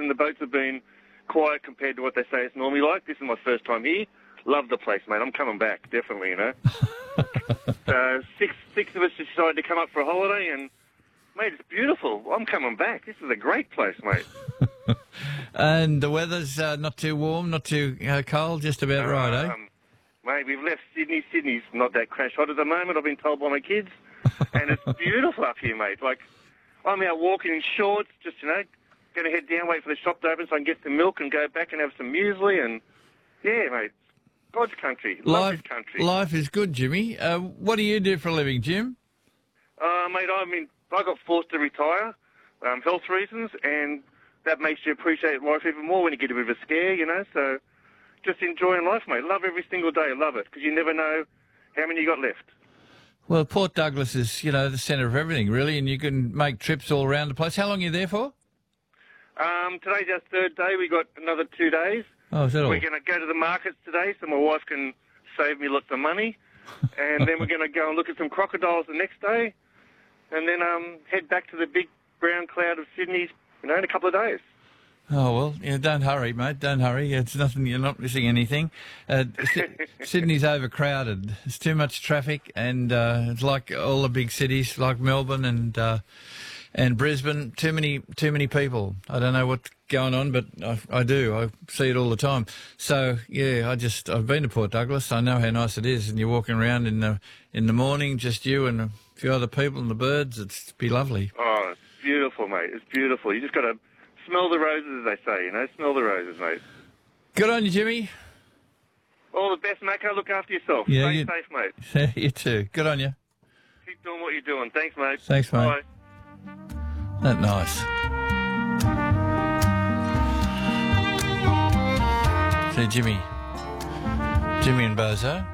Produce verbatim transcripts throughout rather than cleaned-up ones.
and the boats have been quiet compared to what they say it's normally like. This is my first time here. Love the place, mate. I'm coming back, definitely, you know. uh, six six of us decided to come up for a holiday, and, mate, it's beautiful. I'm coming back. This is a great place, mate. And the weather's uh, not too warm, not too uh, cold, just about right, eh? Um, mate, we've left Sydney. Sydney's not that crash hot at the moment, I've been told by my kids. And it's beautiful up here, mate. Like, I'm out walking in shorts, just, you know, going to head down, wait for the shop to open so I can get some milk and go back and have some muesli. And, yeah, mate, God's country. Love Life, this country. life is good, Jimmy. Uh, what do you do for a living, Jim? Uh, mate, I mean, I got forced to retire, um, health reasons, and that makes you appreciate life even more when you get a bit of a scare, you know. So just enjoying life, mate. Love every single day. Love it, because you never know how many you got left. Well, Port Douglas is, you know, the centre of everything, really, and you can make trips all around the place. How long are you there for? Um, today's our third day. We got another two days. Oh, is that all? We're going to go to the markets today so my wife can save me lots of money. And then we're going to go and look at some crocodiles the next day. And then um, head back to the big brown cloud of Sydney, you know, in a couple of days. Oh, well, yeah, don't hurry, mate. Don't hurry. It's nothing. You're not missing anything. Uh, Sydney's overcrowded. There's too much traffic, and uh, it's like all the big cities, like Melbourne and uh, and Brisbane. Too many, too many people. I don't know what's going on, but I, I do. I see it all the time. So yeah, I just I've been to Port Douglas. I know how nice it is, and you're walking around in the in the morning, just you and a few other people and the birds. It's be lovely. Oh, it's beautiful, mate. It's beautiful. You just got to smell the roses, as they say, you know. Smell the roses, mate. Good on you, Jimmy. All the best, Mako. Look after yourself. Yeah, Stay you, safe, mate. You too. Good on you. Keep doing what you're doing. Thanks, mate. Thanks, mate. Bye. That nice. So, Jimmy. Jimmy and Bozo.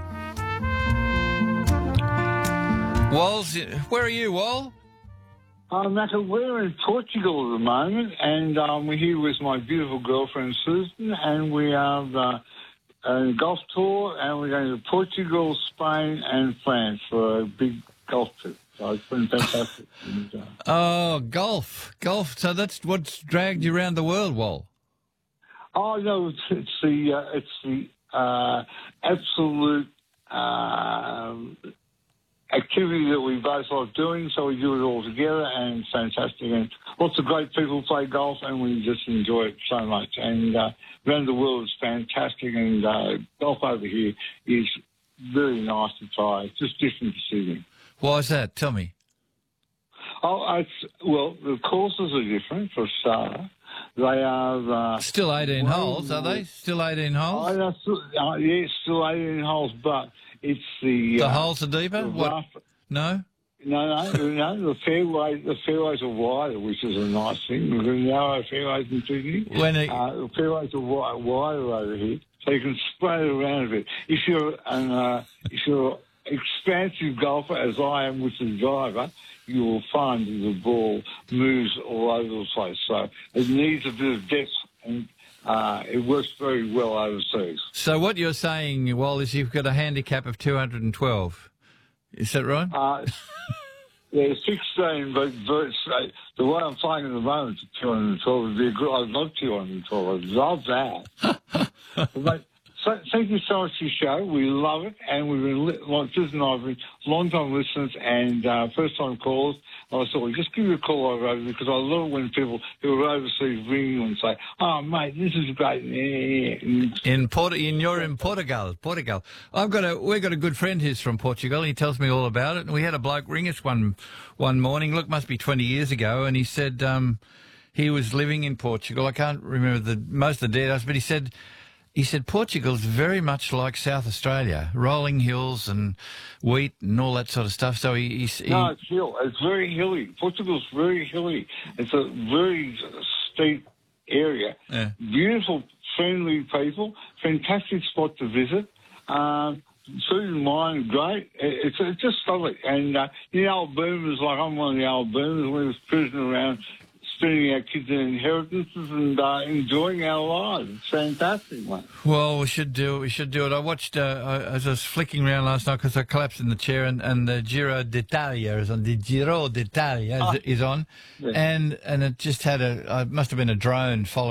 Walls, where are you, Wal? Um, Nata, we're in Portugal at the moment, and um, we're here with my beautiful girlfriend Susan, and we have uh, a golf tour, and we're going to Portugal, Spain, and France for a big golf trip. So it's been fantastic. and, uh, Oh, golf. Golf. So that's what's dragged you around the world, Wal. oh no, it's, it's the uh, it's the uh, absolute uh, activity that we both like doing, so we do it all together, and it's fantastic. And lots of great people play golf, and we just enjoy it so much. And uh, around the world is fantastic, and uh, golf over here is very nice to try. It's just different to Sydney. Why is that? Tell me. Oh, it's, well, the courses are different for a starter. They are... Uh, Still eighteen well, holes, are they? Still eighteen holes? Oh, that's, uh, yeah, it's still eighteen holes, but it's the... The uh, holes are deeper? the What? rough- No? No, no, no. The fairway, the fairways are wider, which is a nice thing. We've got narrow fairways in Sydney. When it, Uh, the fairways are wi- wider over here, so you can spread it around a bit. If you're an uh, if you're an expansive golfer, as I am with the driver, you will find that the ball moves all over the place. So it needs a bit of depth, and uh, it works very well overseas. so what you're saying, Wal, is you've got a handicap of two hundred twelve. Is that right? Uh, yeah, sixteen, but, but uh, the way I'm playing at the moment, two hundred twelve would be a good. I'd love two hundred twelve. I'd love that. But, so, thank you so much for your show. We love it, and we've been, li- like Susan and I have been long-time listeners and uh, first-time callers. I thought, well, just give you a call over, over because I love it when people who are overseas ring you and say, "Oh, mate, this is great." Yeah, yeah, yeah. In Port, in you're in Portugal, Portugal. I've got a we've got a good friend who's from Portugal. He tells me all about it. And we had a bloke ring us one one morning. Look, must be twenty years ago, and he said um, he was living in Portugal. I can't remember the most of the details, but he said he said Portugal's very much like South Australia, rolling hills and wheat and all that sort of stuff. So he, he, he No, it's hill. It's very hilly. Portugal's very hilly. It's a very steep area. Yeah. Beautiful, friendly people. Fantastic spot to visit. Um, food and wine, great. It- It's, it's just lovely. And uh, the old boomers, like I'm one of the old boomers, we was cruising around, spending our kids' inheritances and uh, enjoying our lives. It's fantastic, mate. Well, we should do it. We should do it. I watched, uh, I, as I was flicking around last night because I collapsed in the chair, and, and the Giro d'Italia is on. The Giro d'Italia is, Oh. is on, Yeah. and and it just had a. Uh, it must have been a drone following.